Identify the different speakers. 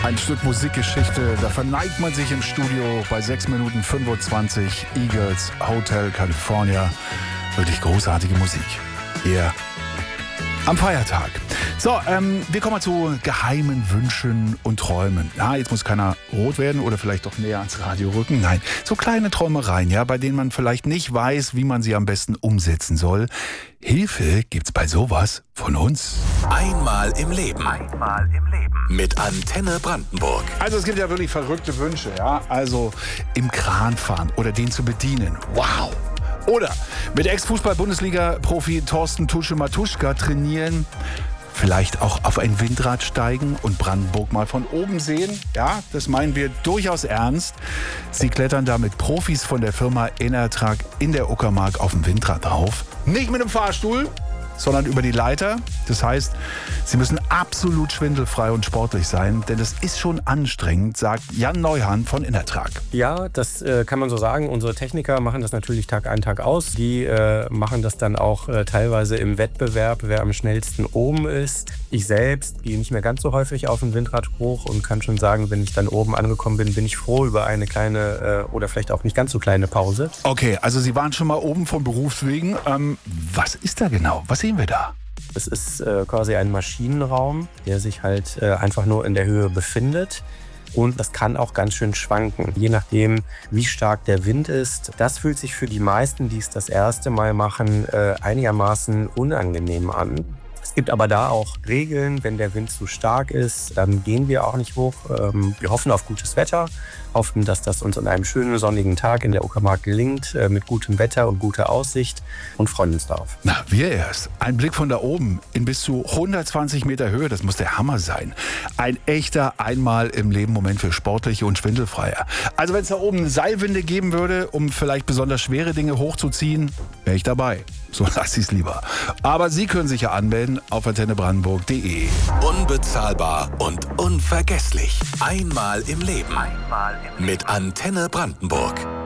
Speaker 1: Ein Stück Musikgeschichte, da verneigt man sich im Studio bei 6 Minuten 25. Eagles, Hotel California. Wirklich großartige Musik. Hier am Feiertag. So, wir kommen mal zu geheimen Wünschen und Träumen. Ja, jetzt muss keiner rot werden oder vielleicht doch näher ans Radio rücken. Nein, so kleine Träumereien, ja, bei denen man vielleicht nicht weiß, wie man sie am besten umsetzen soll. Hilfe gibt's bei sowas von uns.
Speaker 2: Einmal im Leben. Mit Antenne Brandenburg.
Speaker 1: Also es gibt ja wirklich verrückte Wünsche, ja. Also im Kran fahren oder den zu bedienen. Wow. Oder mit Ex-Fußball-Bundesliga-Profi Thorsten Tusche-Matuschka trainieren. Vielleicht auch auf ein Windrad steigen und Brandenburg mal von oben sehen. Ja, das meinen wir durchaus ernst. Sie klettern da mit Profis von der Firma Enertrag in der Uckermark auf dem Windrad drauf. Nicht mit einem Fahrstuhl, sondern über die Leiter. Das heißt, sie müssen absolut schwindelfrei und sportlich sein, denn es ist schon anstrengend, sagt Jan Neuhan von Enertrag.
Speaker 3: Ja, das kann man so sagen. Unsere Techniker machen das natürlich Tag ein, Tag aus. Die machen das dann auch teilweise im Wettbewerb, wer am schnellsten oben ist. Ich selbst gehe nicht mehr ganz so häufig auf den Windrad hoch und kann schon sagen, wenn ich dann oben angekommen bin, bin ich froh über eine kleine oder vielleicht auch nicht ganz so kleine Pause.
Speaker 1: Okay, also Sie waren schon mal oben von Berufswegen. Was ist da genau? Was sehen wir da?
Speaker 3: Es ist quasi ein Maschinenraum, der sich halt einfach nur in der Höhe befindet. Und das kann auch ganz schön schwanken, je nachdem, wie stark der Wind ist. Das fühlt sich für die meisten, die es das erste Mal machen, einigermaßen unangenehm an. Es gibt aber da auch Regeln, wenn der Wind zu stark ist, dann gehen wir auch nicht hoch. Wir hoffen auf gutes Wetter, hoffen, dass das uns an einem schönen sonnigen Tag in der Uckermark gelingt, mit gutem Wetter und guter Aussicht und freuen uns darauf.
Speaker 1: Na, wir erst. Ein Blick von da oben in bis zu 120 Meter Höhe, das muss der Hammer sein. Ein echter Einmal-im-Leben-Moment für Sportliche und Schwindelfreier. Also wenn es da oben Seilwinde geben würde, um vielleicht besonders schwere Dinge hochzuziehen, wäre ich dabei. So lasse ich es lieber. Aber Sie können sich ja anmelden auf antennebrandenburg.de.
Speaker 2: Unbezahlbar und unvergesslich. Einmal im Leben. Mit Antenne Brandenburg.